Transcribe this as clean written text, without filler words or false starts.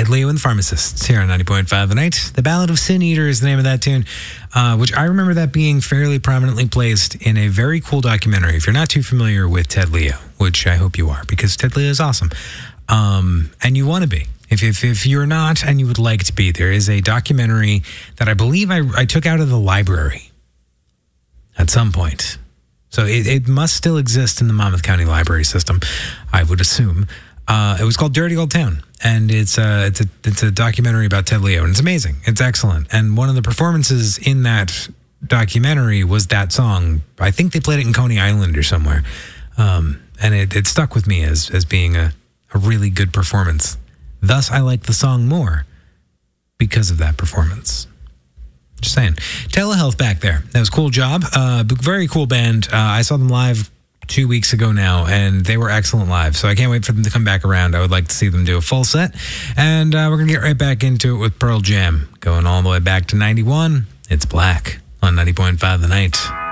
Ted Leo and the Pharmacists here on 90.5 The Night. The Ballad of Sin Eater is the name of that tune, which I remember that being fairly prominently placed in a very cool documentary. If you're not too familiar with Ted Leo, which I hope you are, because Ted Leo is awesome. And you want to be. If you're not and you would like to be, there is a documentary that I believe I took out of the library at some point. So it must still exist in the Monmouth County Library system, I would assume. It was called Dirty Old Town, and it's a documentary about Ted Leo, and it's amazing. It's excellent. And one of the performances in that documentary was that song. I think they played it in Coney Island or somewhere. And it stuck with me as being a really good performance. Thus, I like the song more because of that performance. Just saying. Telehealth back there. That was a cool job. Very cool band. I saw them live 2 weeks ago now, and they were excellent live. So I can't wait for them to come back around. I would like to see them do a full set. And we're going to get right back into it with Pearl Jam. Going all the way back to 91. It's Black on 90.5 The Night.